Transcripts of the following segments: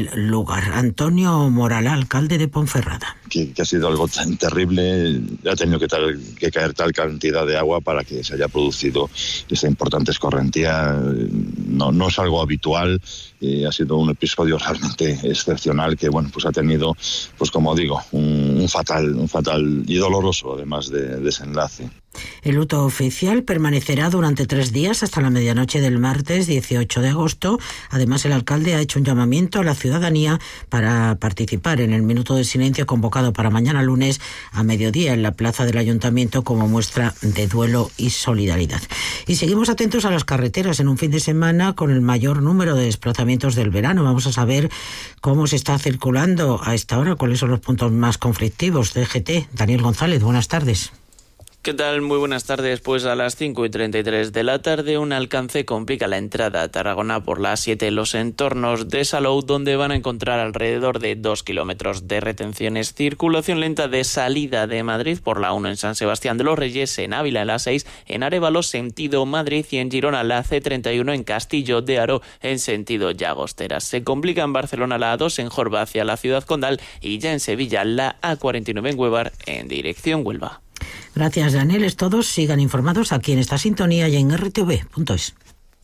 del lugar. Antonio Moralá, alcalde de Ponferrada. Que ha sido algo tan terrible, ha tenido que caer tal cantidad de agua para que se haya producido esta importante escorrentía. No es algo habitual, ha sido un episodio realmente excepcional que pues ha tenido, pues como digo, un fatal y doloroso además de desenlace. El luto oficial permanecerá durante 3 días hasta la medianoche del martes 18 de agosto. Además, el alcalde ha hecho un llamamiento a la ciudadanía para participar en el minuto de silencio convocado para mañana lunes a mediodía en la plaza del Ayuntamiento como muestra de duelo y solidaridad. Y seguimos atentos a las carreteras en un fin de semana con el mayor número de desplazamientos del verano. Vamos a saber cómo se está circulando a esta hora, cuáles son los puntos más conflictivos. DGT, Daniel González, buenas tardes. ¿Qué tal? Muy buenas tardes. Pues a las 5:33 de la tarde un alcance complica la entrada a Tarragona por la A7 en los entornos de Salou, donde van a encontrar alrededor de 2 kilómetros de retenciones. Circulación lenta de salida de Madrid por la 1 en San Sebastián de los Reyes, en Ávila en la 6, en Arévalo sentido Madrid y en Girona la C31 en Castillo de Haro en sentido Llagosteras. Se complica en Barcelona la A2 en Jorba hacia la Ciudad Condal y ya en Sevilla la A49 en Huevar en dirección Huelva. Gracias, Daniel. Todos sigan informados aquí en esta sintonía y en rtv.es.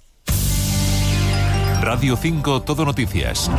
Radio 5 Todo Noticias.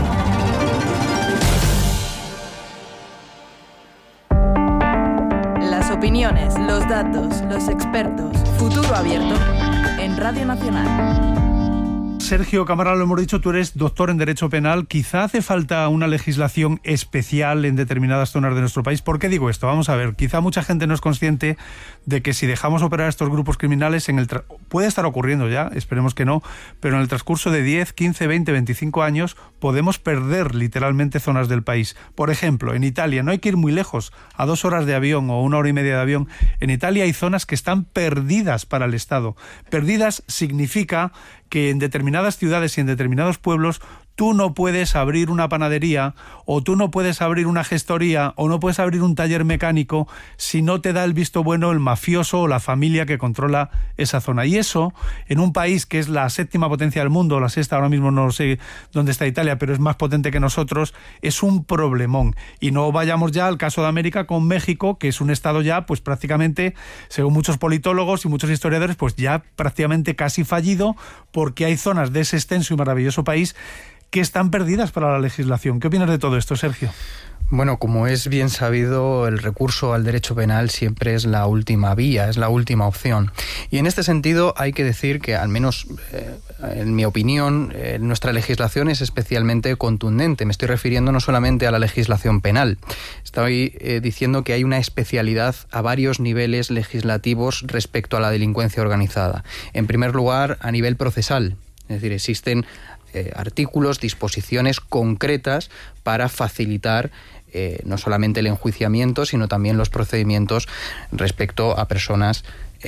Las opiniones, los datos, los expertos. Futuro abierto en Radio Nacional. Sergio Cámara, lo hemos dicho, tú eres doctor en Derecho Penal. Quizá hace falta una legislación especial en determinadas zonas de nuestro país. ¿Por qué digo esto? Vamos a ver, quizá mucha gente no es consciente de que si dejamos operar a estos grupos criminales, puede estar ocurriendo ya, esperemos que no, pero en el transcurso de 10, 15, 20, 25 años podemos perder literalmente zonas del país. Por ejemplo, en Italia, no hay que ir muy lejos, a 2 horas de avión o 1 hora y media de avión, en Italia hay zonas que están perdidas para el Estado. Perdidas significa que en determinadas ciudades y en determinados pueblos tú no puedes abrir una panadería o tú no puedes abrir una gestoría o no puedes abrir un taller mecánico si no te da el visto bueno el mafioso o la familia que controla esa zona. Y eso, en un país que es la 7ª potencia del mundo, la 6ª, ahora mismo no sé dónde está Italia, pero es más potente que nosotros, es un problemón. Y no vayamos ya al caso de América con México, que es un estado ya, pues prácticamente, según muchos politólogos y muchos historiadores, pues ya prácticamente casi fallido, porque hay zonas de ese extenso y maravilloso país que están perdidas para la legislación. ¿Qué opinas de todo esto, Sergio? Bueno, como es bien sabido, el recurso al derecho penal siempre es la última vía, es la última opción. Y en este sentido hay que decir que, al menos en mi opinión, nuestra legislación es especialmente contundente. Me estoy refiriendo no solamente a la legislación penal. Estoy diciendo que hay una especialidad a varios niveles legislativos respecto a la delincuencia organizada. En primer lugar, a nivel procesal. Es decir, existen artículos, disposiciones concretas para facilitar no solamente el enjuiciamiento, sino también los procedimientos respecto a personas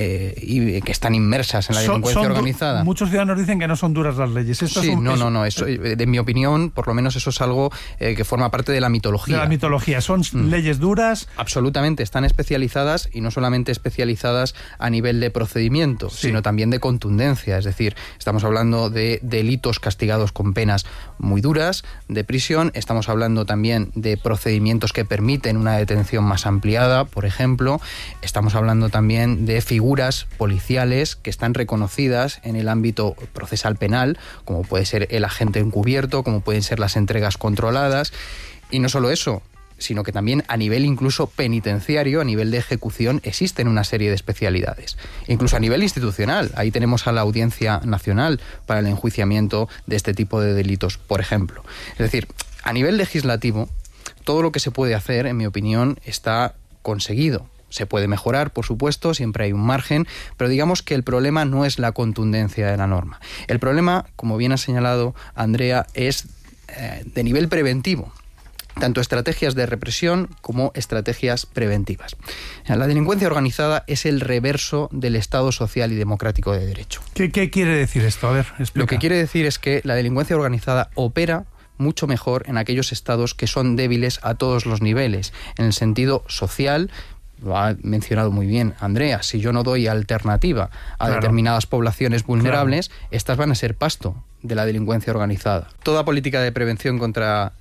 y que están inmersas en la delincuencia organizada. Muchos ciudadanos dicen que no son duras las leyes. Eso, en mi opinión, por lo menos eso es algo que forma parte de la mitología. De la mitología. ¿Son leyes duras? Absolutamente. Están especializadas, y no solamente especializadas a nivel de procedimiento, sino también de contundencia. Es decir, estamos hablando de delitos castigados con penas muy duras, de prisión. Estamos hablando también de procedimientos que permiten una detención más ampliada, por ejemplo. Estamos hablando también de figuras policiales que están reconocidas en el ámbito procesal penal, como puede ser el agente encubierto, como pueden ser las entregas controladas. Y no solo eso, sino que también a nivel incluso penitenciario, a nivel de ejecución, existen una serie de especialidades. Incluso a nivel institucional, ahí tenemos a la Audiencia Nacional para el enjuiciamiento de este tipo de delitos, por ejemplo. Es decir, a nivel legislativo, todo lo que se puede hacer, en mi opinión, está conseguido. Se puede mejorar, por supuesto, siempre hay un margen, pero digamos que el problema no es la contundencia de la norma. El problema, como bien ha señalado Andrea, es de nivel preventivo. Tanto estrategias de represión como estrategias preventivas. La delincuencia organizada es el reverso del Estado social y democrático de derecho. ¿Qué quiere decir esto? A ver, explica. Lo que quiere decir es que la delincuencia organizada opera mucho mejor en aquellos estados que son débiles a todos los niveles, en el sentido social. Lo ha mencionado muy bien Andrea, si yo no doy alternativa a determinadas poblaciones vulnerables, estas van a ser pasto de la delincuencia organizada. Toda política de prevención contra